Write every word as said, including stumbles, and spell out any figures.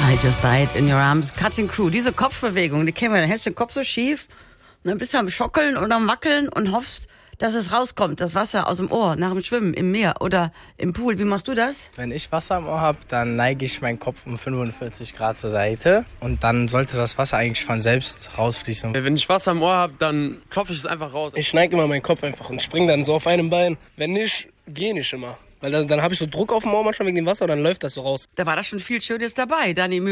I just died in your arms. Cutting Crew. Diese Kopfbewegung, die kennen wir. Dann hältst du den Kopf so schief und dann bist du am Schockeln oder am Wackeln und hoffst, dass es rauskommt, das Wasser aus dem Ohr, nach dem Schwimmen im Meer oder im Pool. Wie machst du das? Wenn ich Wasser im Ohr habe, dann neige ich meinen Kopf um fünfundvierzig Grad zur Seite und dann sollte das Wasser eigentlich von selbst rausfließen. Wenn ich Wasser im Ohr habe, dann klopfe ich es einfach raus. Ich neige immer meinen Kopf einfach und springe dann so auf einem Bein. Wenn nicht, gehe ich immer. Weil dann, dann habe ich so Druck auf dem Ohr manchmal wegen dem Wasser und dann läuft das so raus. Da war da schon viel Schönes dabei, Dani Mühl.